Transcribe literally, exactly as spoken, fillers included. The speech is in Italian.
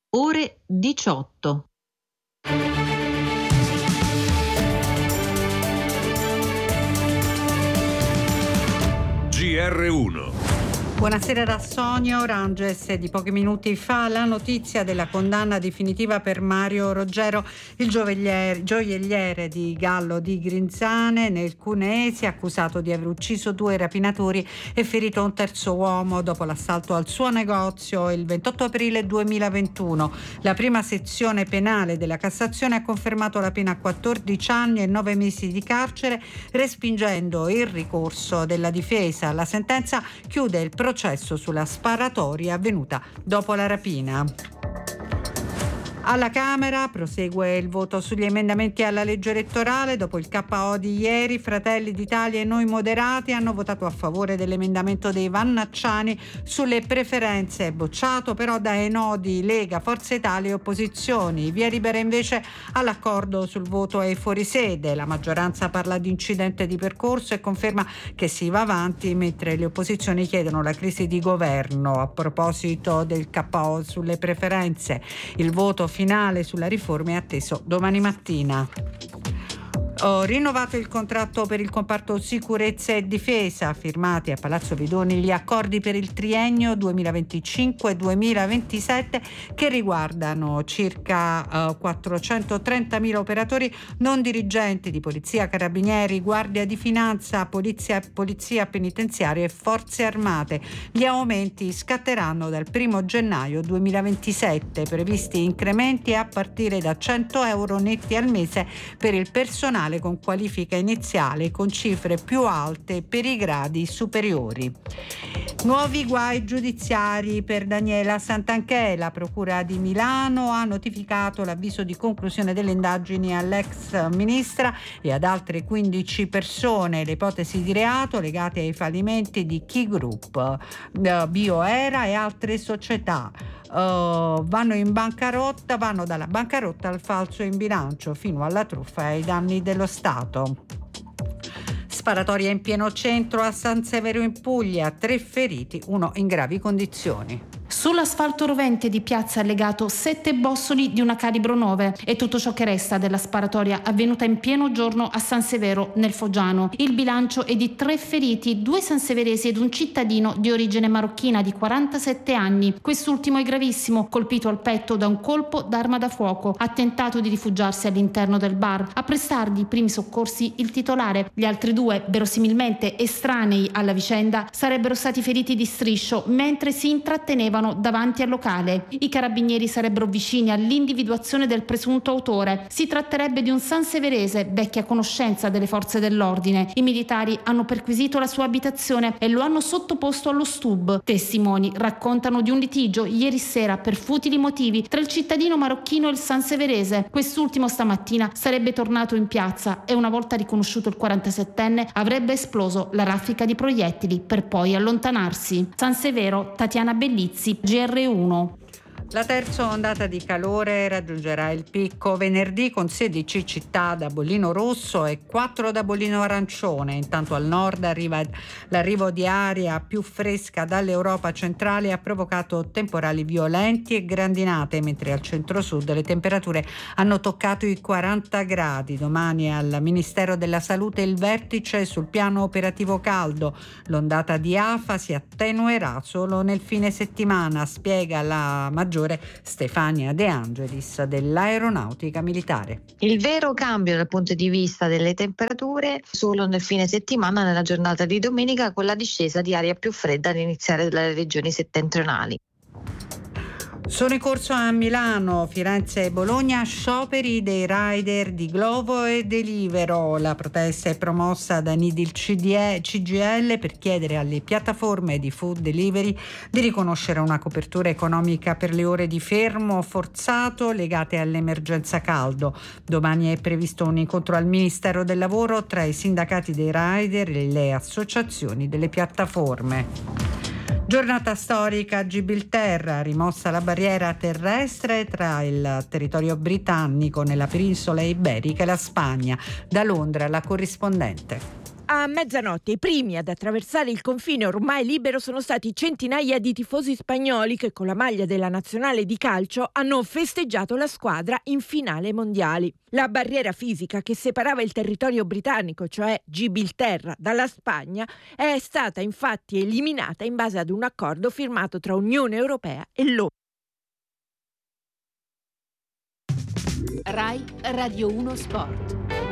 ore diciotto. G R uno. Buonasera da Sonia Oranges. Di pochi minuti fa la notizia della condanna definitiva per Mario Roggero, il gioielliere, gioielliere di Gallo di Grinzane nel Cuneese, accusato di aver ucciso due rapinatori e ferito un terzo uomo dopo l'assalto al suo negozio il ventotto aprile duemilaventuno. La prima sezione penale della Cassazione ha confermato la pena a quattordici anni e nove mesi di carcere, respingendo il ricorso della difesa. La sentenza chiude il processo sulla sparatoria avvenuta dopo la rapina. Alla Camera prosegue il voto sugli emendamenti alla legge elettorale. Dopo il K O di ieri, Fratelli d'Italia e Noi Moderati hanno votato a favore dell'emendamento dei Vannacciani sulle preferenze, bocciato però dai no di Lega, Forza Italia e opposizioni. Via libera invece all'accordo sul voto ai fuorisede. La maggioranza parla di incidente di percorso e conferma che si va avanti, mentre le opposizioni chiedono la crisi di governo. A proposito del K O sulle preferenze, il voto finale sulla riforma è atteso domani mattina. Ho rinnovato il contratto per il comparto sicurezza e difesa, firmati a Palazzo Vidoni gli accordi per il triennio duemilaventicinque duemilaventisette che riguardano circa uh, quattrocentotrentamila operatori non dirigenti di polizia, carabinieri, guardia di finanza, polizia, polizia penitenziaria e forze armate. Gli aumenti scatteranno dal primo gennaio duemilaventisette, previsti incrementi a partire da cento euro netti al mese per il personale con qualifica iniziale, con cifre più alte per i gradi superiori. Nuovi guai giudiziari per Daniela Santanchè. La Procura di Milano ha notificato l'avviso di conclusione delle indagini all'ex ministra e ad altre quindici persone. Le ipotesi di reato legate ai fallimenti di Ki Group, Bioera e altre società uh, vanno in bancarotta, vanno dalla bancarotta al falso in bilancio fino alla truffa ai danni dello Stato. Sparatoria in pieno centro a San Severo in Puglia, tre feriti, uno in gravi condizioni. Sull'asfalto rovente di piazza Legato sette bossoli di una calibro nove è tutto ciò che resta della sparatoria avvenuta in pieno giorno a San Severo nel Foggiano. Il bilancio è di tre feriti, due sanseveresi ed un cittadino di origine marocchina di quarantasette anni. Quest'ultimo è gravissimo, colpito al petto da un colpo d'arma da fuoco. Ha tentato di rifugiarsi all'interno del bar. A prestargli i primi soccorsi il titolare. Gli altri due, verosimilmente estranei alla vicenda, sarebbero stati feriti di striscio mentre si intrattenevano davanti al locale. I carabinieri sarebbero vicini all'individuazione del presunto autore. Si tratterebbe di un sanseverese, vecchia conoscenza delle forze dell'ordine. I militari hanno perquisito la sua abitazione e lo hanno sottoposto allo S T U B. Testimoni raccontano di un litigio ieri sera per futili motivi tra il cittadino marocchino e il sanseverese. Quest'ultimo stamattina sarebbe tornato in piazza e una volta riconosciuto il quarantasettenne avrebbe esploso la raffica di proiettili per poi allontanarsi. San Severo, Tatiana Bellizzi, G R uno. La terza ondata di calore raggiungerà il picco venerdì con sedici città da bollino rosso e quattro da bollino arancione. Intanto al nord arriva l'arrivo di aria più fresca dall'Europa centrale e ha provocato temporali violenti e grandinate, mentre al centro-sud le temperature hanno toccato i quaranta gradi. Domani al Ministero della Salute il vertice sul piano operativo caldo. L'ondata di afa si attenuerà solo nel fine settimana, spiega la maggiore Stefania De Angelis dell'Aeronautica Militare. Il vero cambio dal punto di vista delle temperature solo nel fine settimana, nella giornata di domenica, con la discesa di aria più fredda all'iniziare dalle regioni settentrionali. Sono in corso a Milano, Firenze e Bologna scioperi dei rider di Glovo e Deliveroo. La protesta è promossa da Nidil C G I L per chiedere alle piattaforme di food delivery di riconoscere una copertura economica per le ore di fermo forzato legate all'emergenza caldo. Domani è previsto un incontro al Ministero del Lavoro tra i sindacati dei rider e le associazioni delle piattaforme. Giornata storica a Gibilterra, rimossa la barriera terrestre tra il territorio britannico nella penisola iberica e la Spagna. Da Londra la corrispondente. A mezzanotte i primi ad attraversare il confine ormai libero sono stati centinaia di tifosi spagnoli che con la maglia della nazionale di calcio hanno festeggiato la squadra in finale mondiali. La barriera fisica che separava il territorio britannico, cioè Gibilterra, dalla Spagna, è stata infatti eliminata in base ad un accordo firmato tra Unione Europea e l'O N U. Rai Radio uno Sport.